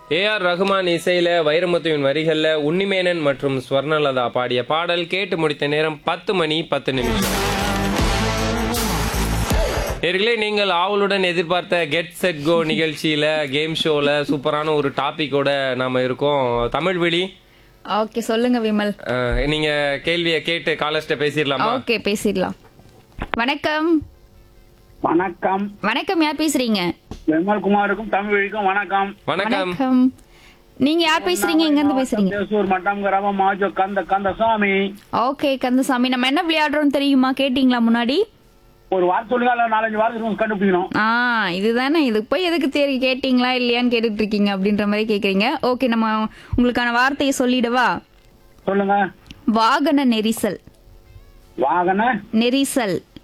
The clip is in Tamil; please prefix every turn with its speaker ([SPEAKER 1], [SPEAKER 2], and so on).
[SPEAKER 1] ஏஆர் ரகுமான் இசையில வைரமுத்துவின் வரிகள்ல உன்னிமேனன் மற்றும் ஸ்வர்ணலதா பாடிய பாடல் கேட்டு முடித்த நேரம் 10 மணி 10 நிமிஷம். நேயர்களே, நீங்கள் ஆவலுடன் எதிர்பார்த்த கெட் செட் கோ நிகழ்ச்சியில கேம் ஷோல சூப்பரான ஒரு டாபிக்கோட நாம இருக்கோம். தமிழ் விழி,
[SPEAKER 2] ஓகே சொல்லுங்க விமல்.
[SPEAKER 1] நீங்க கேள்வியை கேட்டு காலர்ஸ்ட பேசிடலாமா?
[SPEAKER 2] ஓகே பேசிடலாம். வணக்கம்.
[SPEAKER 3] வணக்கம்.
[SPEAKER 2] வணக்கம், யார் பேசுறீங்க?
[SPEAKER 3] விமல்குமாருக்கும் தமிழுக்கும் வணக்கம்.
[SPEAKER 1] வணக்கம்.
[SPEAKER 2] வணக்கம். நீங்க யார் பேசுறீங்க? எங்க இருந்து பேசுறீங்க?
[SPEAKER 3] தேசூர் மட்டம் கிராமம் மாஜோ கந்தசாமி.
[SPEAKER 2] ஓகே கந்தசாமி, நம்ம என்ன விளையாடுறோம் தெரியுமா? கேட்டீங்களா முன்னாடி?
[SPEAKER 3] ஒரு வாரம் சொல்லுங்க, அல்ல 4-5 வாரத்துக்கு கண்டுபிடிக்கணும்.
[SPEAKER 2] இதுதானே. இது போய் எதுக்கு கேட்டீங்களா இல்லையான்னு கேட்டுட்டு இருக்கீங்க அப்படின்ற மாதிரி கேக்குறீங்க. ஓகே, நம்ம உங்களுக்கான வார்த்தையை சொல்லிடவா?
[SPEAKER 3] சொல்லுங்க.
[SPEAKER 2] வாகன நெரிசல்.
[SPEAKER 3] வாகன
[SPEAKER 2] நெரிசல்.